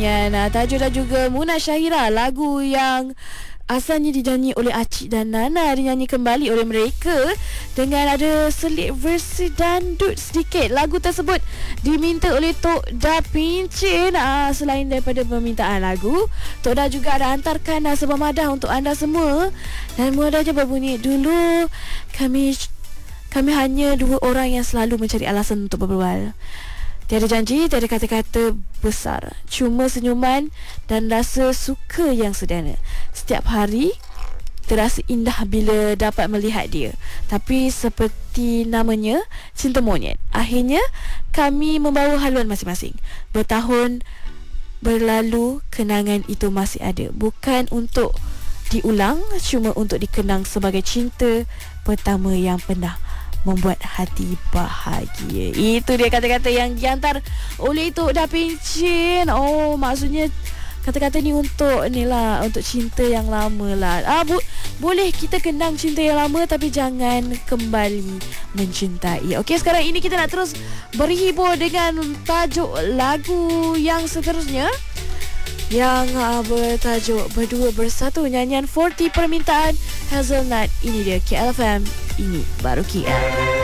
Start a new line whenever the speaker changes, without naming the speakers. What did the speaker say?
dengan Tajul dan juga Muna Syahira. Lagu yang asalnya dinyanyi oleh Acik dan Nana dinyanyi kembali oleh mereka dengan ada selit versi dandut sedikit. Lagu tersebut diminta oleh Tok Da Pincin. Selain daripada permintaan lagu, Tok Da juga ada hantarkan sebuah madah untuk anda semua. Dan madahnya berbunyi, dulu kami hanya dua orang yang selalu mencari alasan untuk berbual. Tiada janji, tiada kata-kata besar, cuma senyuman dan rasa suka yang sederhana. Setiap hari terasa indah bila dapat melihat dia. Tapi seperti namanya, cinta monyet. Akhirnya kami membawa haluan masing-masing. Bertahun berlalu, kenangan itu masih ada. Bukan untuk diulang, cuma untuk dikenang sebagai cinta pertama yang pernah membuat hati bahagia. Itu dia kata-kata yang dihantar oleh Tok Da Pincin. Maksudnya kata-kata ni untuk cinta yang lama lah. Boleh kita kenang cinta yang lama, tapi jangan kembali mencintai. Okey, sekarang ini kita nak terus berhibur dengan tajuk lagu yang seterusnya yang bertajuk Berdua Bersatu, nyanyian 40 permintaan Hazelnut. Ini dia KLFM, ini baru KL.